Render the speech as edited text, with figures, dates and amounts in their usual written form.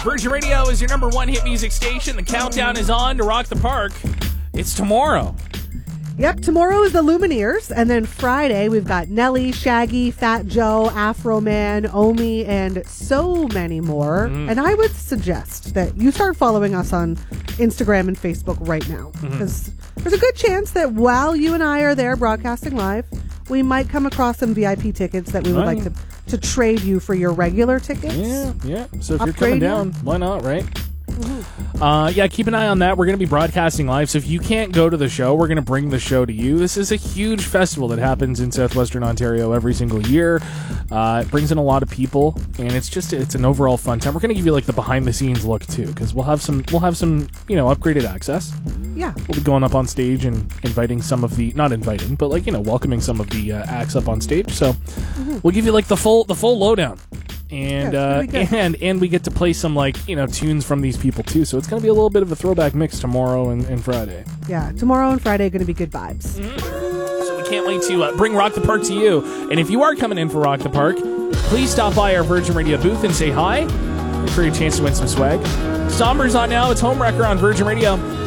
Virgin Radio is your number one hit music station. The countdown is on to Rock the Park. It's tomorrow. Yep, tomorrow is the Lumineers, and then Friday we've got Nelly, Shaggy, Fat Joe, Afro Man, Omi, and so many more. And I would suggest that you start following us on Instagram and Facebook right now, because there's a good chance that while you and I are there broadcasting live, we might come across some VIP tickets that we would like to trade you for your regular tickets. Yeah. So if you're coming down, why not, right? Keep an eye on that. We're going to be broadcasting live, so if you can't go to the show, we're going to bring the show to you. This is a huge festival that happens in southwestern Ontario every single year. It brings in a lot of people, and it's an overall fun time. We're going to give you like the behind the scenes look too, because we'll have some upgraded access. Yeah, we'll be going up on stage and inviting some of the welcoming some of the acts up on stage. So we'll give you like the full lowdown. And we get to play some tunes from these people too, so it's going to be a little bit of a throwback mix tomorrow and Friday. Yeah, tomorrow and Friday are going to be good vibes. So we can't wait to bring Rock the Park to you. And if you are coming in for Rock the Park, please stop by our Virgin Radio booth and say hi for your chance to win some swag. Somber's on now. It's Homewrecker on Virgin Radio.